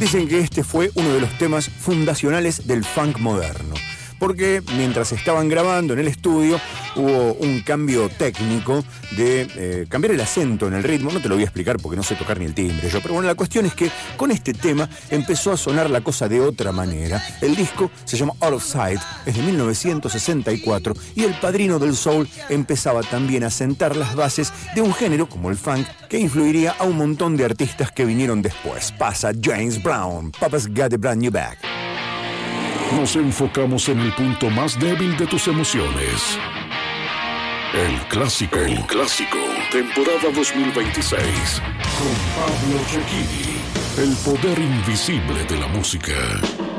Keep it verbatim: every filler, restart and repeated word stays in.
Dicen que este fue uno de los temas fundacionales del funk moderno, porque mientras estaban grabando en el estudio hubo un cambio técnico de eh, cambiar el acento en el ritmo. No te lo voy a explicar porque no sé tocar ni el timbre yo, pero bueno, la cuestión es que con este tema empezó a sonar la cosa de otra manera. El disco se llama Out of Sight, es de mil novecientos sesenta y cuatro, y el padrino del soul empezaba también a sentar las bases de un género como el funk que influiría a un montón de artistas que vinieron después. Pasa James Brown, Papa's Got a Brand New Bag. Nos enfocamos en el punto más débil de tus emociones. El clásico. El clásico. Temporada dos mil veintiséis. Con Pablo Cecchini. El poder invisible de la música.